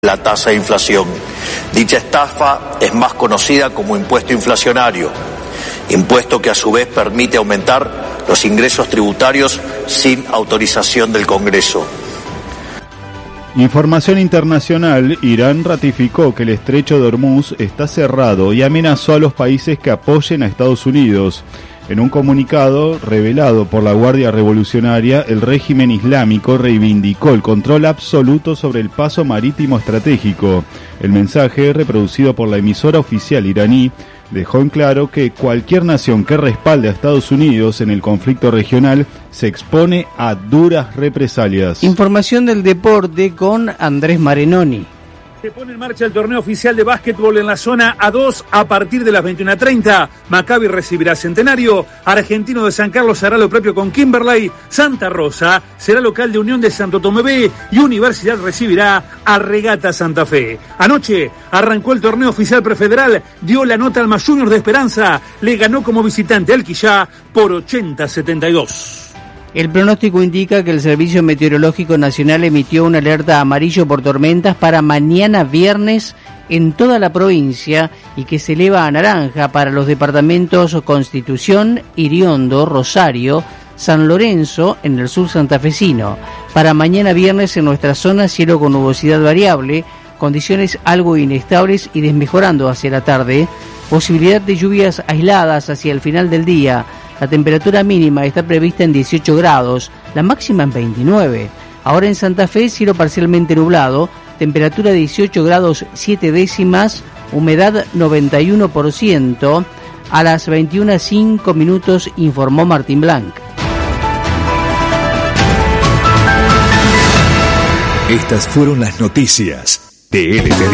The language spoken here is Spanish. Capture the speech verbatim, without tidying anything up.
la tasa de inflación. Dicha estafa es más conocida como impuesto inflacionario, impuesto que a su vez permite aumentar los ingresos tributarios sin autorización del Congreso. Información internacional: Irán ratificó que el estrecho de Hormuz está cerrado y amenazó a los países que apoyen a Estados Unidos. En un comunicado revelado por la Guardia Revolucionaria, el régimen islámico reivindicó el control absoluto sobre el paso marítimo estratégico. El mensaje, reproducido por la emisora oficial iraní, dejó en claro que cualquier nación que respalde a Estados Unidos en el conflicto regional se expone a duras represalias. Información del deporte con Andrés Marenoni. Se pone en marcha el torneo oficial de básquetbol en la zona A dos a partir de las veintiuna treinta. Maccabi recibirá Centenario, Argentino de San Carlos hará lo propio con Kimberley, Santa Rosa será local de Unión de Santo Tomé B y Universidad recibirá a Regata Santa Fe. Anoche arrancó el torneo oficial prefederal, dio la nota al Más Juniors de Esperanza, le ganó como visitante al Quillá por ochenta a setenta y dos. El pronóstico indica que el Servicio Meteorológico Nacional emitió una alerta amarillo por tormentas para mañana viernes en toda la provincia y que se eleva a naranja para los departamentos Constitución, Iriondo, Rosario, San Lorenzo en el sur santafesino. Para mañana viernes en nuestra zona cielo con nubosidad variable, condiciones algo inestables y desmejorando hacia la tarde, posibilidad de lluvias aisladas hacia el final del día. La temperatura mínima está prevista en dieciocho grados, la máxima en veintinueve. Ahora en Santa Fe, cielo parcialmente nublado, temperatura dieciocho grados siete décimas, humedad noventa y uno por ciento. A las veintiuna cinco minutos informó Martín Blanc. Estas fueron las noticias de L T V.